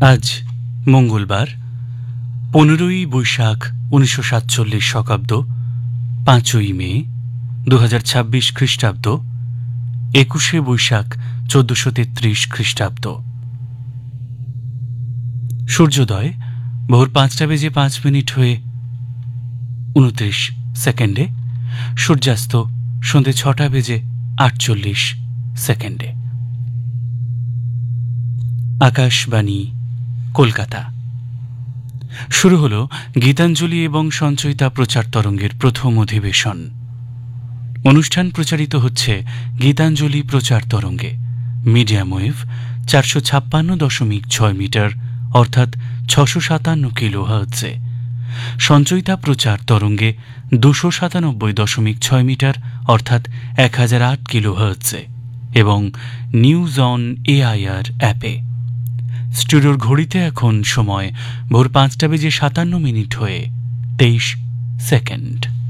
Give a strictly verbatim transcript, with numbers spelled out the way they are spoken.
আজ মঙ্গলবার পনেরোই বৈশাখ উনিশশো সাতচল্লিশ শকাব্দ পাঁচই মে দু হাজার ছাব্বিশ খ্রিস্টাব্দ একুশে বৈশাখ চোদ্দশো তেত্রিশ খ্রিস্টাব্দ। সূর্যোদয় ভোর পাঁচটা বেজে পাঁচ মিনিট হয়ে উনত্রিশ সেকেন্ডে, সূর্যাস্ত সন্ধে ছটা বেজে আটচল্লিশ সেকেন্ডে। আকাশবাণী কলকাতা। শুরু হল গীতাঞ্জলি এবং সঞ্চয়িতা প্রচার তরঙ্গের প্রথম অধিবেশন। অনুষ্ঠান প্রচারিত হচ্ছে গীতাঞ্জলি প্রচার তরঙ্গে, মিডিয়াম ওয়েভ চারশো ছাপ্পান্ন দশমিক ছয় মিটার অর্থাৎ ছশো সাতান্ন কিলো হার্টজে, সঞ্চয়িতা প্রচার তরঙ্গে দুশো সাতানব্বই দশমিক ছয় মিটার অর্থাৎ এক হাজার আট কিলো হার্টজে এবং নিউজ অন এআইআর অ্যাপে। স্টুডিওর ঘড়িতে এখন সময় ভোর পাঁচটা বেজে সাতান্ন মিনিট হয়ে তেইশ সেকেন্ড।